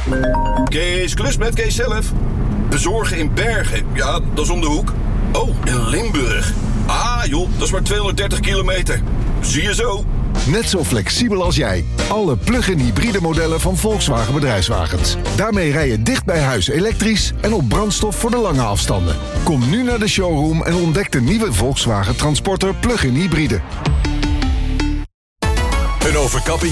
Kees, klus met Kees zelf. Bezorgen in Bergen, ja, dat is om de hoek. Oh, in Limburg. Ah joh, dat is maar 230 kilometer. Zie je zo. Net zo flexibel als jij. Alle plug-in hybride modellen van Volkswagen Bedrijfswagens. Daarmee rij je dicht bij huis elektrisch en op brandstof voor de lange afstanden. Kom nu naar de showroom en ontdek de nieuwe Volkswagen Transporter plug-in hybride. Een overkapping